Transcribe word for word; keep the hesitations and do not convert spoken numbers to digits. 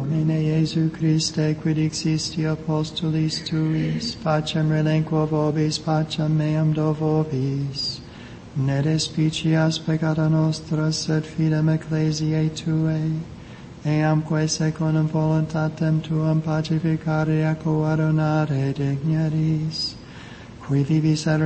Domine Iesu Christe, quid existi apostolis tuis, pacem relinquo vobis, pacem meam do vobis. Ne despicias peccata nostra, sed fidem ecclesiae Tuae, eamque secundum voluntatem Tuam pacificare ac coadunare digneris, qui vivis et